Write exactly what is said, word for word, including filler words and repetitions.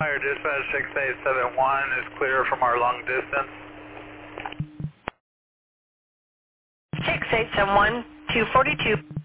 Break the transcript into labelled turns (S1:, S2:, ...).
S1: Fire dispatch six eight seven one is clear from our long distance.
S2: six eight seven one, two forty-two.